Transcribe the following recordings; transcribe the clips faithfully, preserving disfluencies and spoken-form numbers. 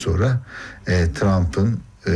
sonra e, Trump'ın e,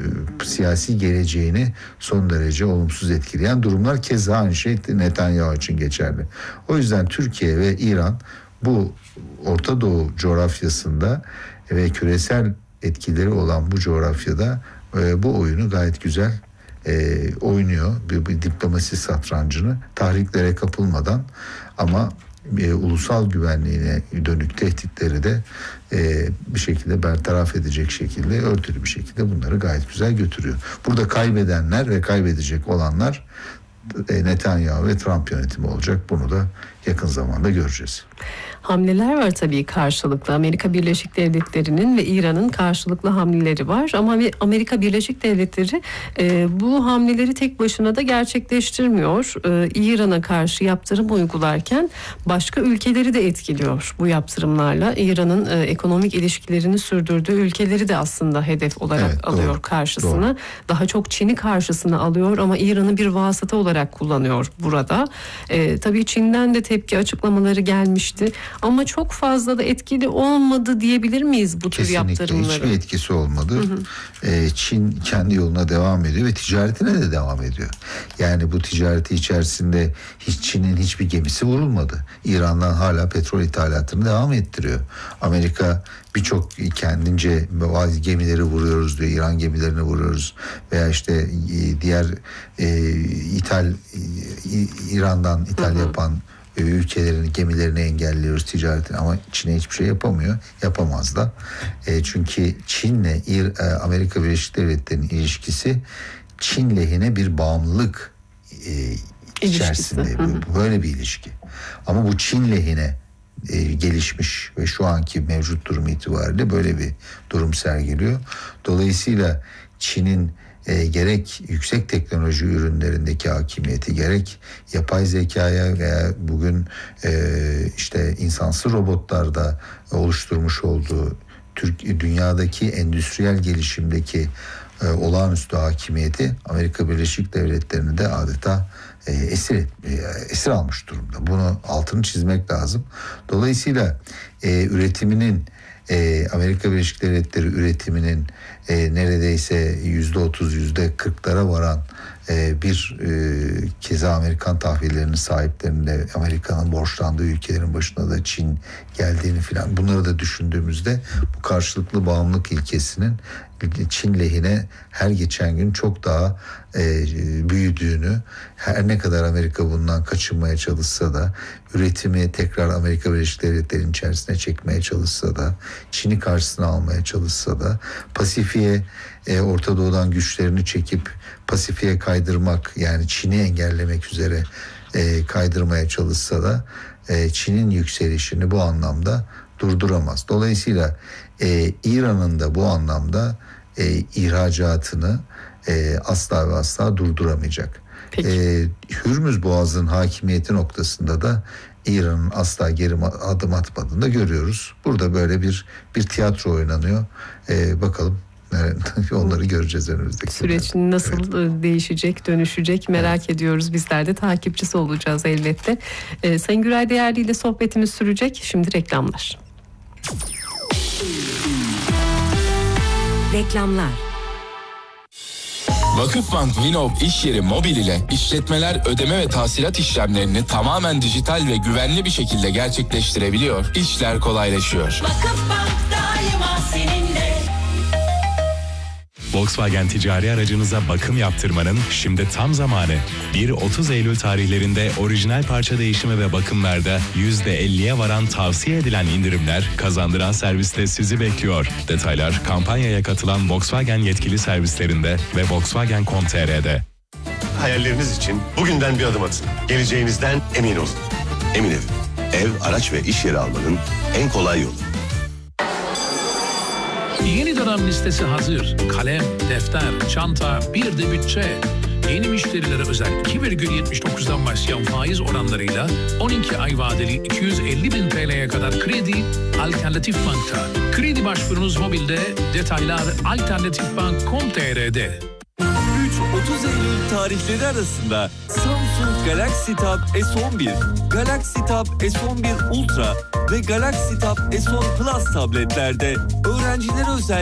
siyasi geleceğini son derece olumsuz etkileyen durumlar, keza aynı şey Netanyahu için geçerli. O yüzden Türkiye ve İran bu Orta Doğu coğrafyasında ve küresel etkileri olan bu coğrafyada e, bu oyunu gayet güzel e, oynuyor. Bir, bir diplomasi satrancını tahriklere kapılmadan, ama e, ulusal güvenliğine dönük tehditleri de e, bir şekilde bertaraf edecek şekilde, örtülü bir şekilde bunları gayet güzel götürüyor. Burada kaybedenler ve kaybedecek olanlar e, Netanyahu ve Trump yönetimi olacak. Bunu da yakın zamanda göreceğiz. Hamleler var tabii karşılıklı. Amerika Birleşik Devletleri'nin ve İran'ın karşılıklı hamleleri var. Ama Amerika Birleşik Devletleri e, bu hamleleri tek başına da gerçekleştirmiyor. E, İran'a karşı yaptırım uygularken başka ülkeleri de etkiliyor bu yaptırımlarla. İran'ın e, ekonomik ilişkilerini sürdürdüğü ülkeleri de aslında hedef olarak evet, alıyor doğru, karşısına. Doğru. Daha çok Çin'i karşısına alıyor ama İran'ı bir vasıta olarak kullanıyor burada. E, tabii Çin'den de tepki açıklamaları gelmişti. Ama çok fazla da etkili olmadı diyebilir miyiz bu tür Kesinlikle, yaptırımları? Kesinlikle hiçbir etkisi olmadı. Hı hı. Ee, Çin kendi yoluna devam ediyor ve ticaretine de devam ediyor. Yani bu ticareti içerisinde hiç Çin'in hiçbir gemisi vurulmadı. İran'dan hala petrol ithalatını devam ettiriyor. Amerika birçok kendince bazı gemileri vuruyoruz diyor. İran gemilerini vuruyoruz. Veya işte diğer e, ithal e, İran'dan ithal hı hı. yapan ülkelerin gemilerini engelliyoruz, ticaretini, ama Çin'e hiçbir şey yapamıyor. Yapamaz da. E, çünkü Çin'le e, Amerika Birleşik Devletleri'nin ilişkisi Çin lehine bir bağımlılık e, içerisinde. Bu, böyle bir ilişki. Ama bu Çin lehine e, gelişmiş ve şu anki mevcut durum itibariyle böyle bir durum sergiliyor. Dolayısıyla Çin'in E, gerek yüksek teknoloji ürünlerindeki hakimiyeti, gerek yapay zekaya veya bugün e, işte insansız robotlarda oluşturmuş olduğu Türk dünyadaki endüstriyel gelişimdeki e, olağanüstü hakimiyeti Amerika Birleşik Devletleri'ni de adeta e, esir e, esir almış durumda. Bunu altını çizmek lazım. Dolayısıyla e, üretiminin e, Amerika Birleşik Devletleri üretiminin e, neredeyse yüzde otuz, yüzde kırklara varan e, bir e, keza Amerikan tahvillerinin sahiplerinde Amerika'nın borçlandığı ülkelerin başına da Çin geldiğini filan, bunları da düşündüğümüzde bu karşılıklı bağımlılık ilkesinin Çin lehine her geçen gün çok daha e, büyüdüğünü, her ne kadar Amerika bundan kaçınmaya çalışsa da, üretimi tekrar Amerika Birleşik Devletleri'nin içerisine çekmeye çalışsa da, Çin'i karşısına almaya çalışsa da, Pasifik'e e, Orta Doğu'dan güçlerini çekip Pasifik'e kaydırmak, yani Çin'i engellemek üzere e, kaydırmaya çalışsa da e, Çin'in yükselişini bu anlamda durduramaz. Dolayısıyla e, İran'ın da bu anlamda e, ihracatını e, asla ve asla durduramayacak. E, Hürmüz Boğazı'nın hakimiyeti noktasında da İran'ın asla geri adım atmadığını da görüyoruz. Burada böyle bir bir tiyatro oynanıyor. E, bakalım. Onları göreceğiz önümüzdeki süreç günler. Nasıl evet. değişecek, dönüşecek merak evet. ediyoruz. Bizler de takipçisi olacağız elbette. Ee, Sayın Güray Değerli ile sohbetimiz sürecek. Şimdi reklamlar. Reklamlar. Vakıfbank Vinov iş yeri mobil ile işletmeler ödeme ve tahsilat işlemlerini tamamen dijital ve güvenli bir şekilde gerçekleştirebiliyor. İşler kolaylaşıyor. Vakıfbank daima seninle. Volkswagen ticari aracınıza bakım yaptırmanın şimdi tam zamanı. bir otuz Eylül tarihlerinde orijinal parça değişimi ve bakımlarda yüzde elliye varan tavsiye edilen indirimler kazandıran serviste sizi bekliyor. Detaylar kampanyaya katılan Volkswagen yetkili servislerinde ve volkswagen nokta com nokta tr'de. Hayalleriniz için bugünden bir adım atın. Geleceğinizden emin olun. Emin Ev. Ev, araç ve iş yeri almanın en kolay yolu. Yeni dönem listesi hazır. Kalem, defter, çanta, bir de bütçe. Yeni müşterilere özel iki virgül yetmiş dokuzdan başlayan faiz oranlarıyla on iki ay vadeli iki yüz elli bin T L'ye kadar kredi Alternatif Bank'ta. Kredi başvurunuz mobilde, detaylar alternatif bank nokta com nokta tr'de. üç otuz Eylül tarihleri arasında Samsung Galaxy Tab S on bir, Galaxy Tab S on bir Ultra ve Galaxy Tab S on Plus tabletlerde öğrencilere özel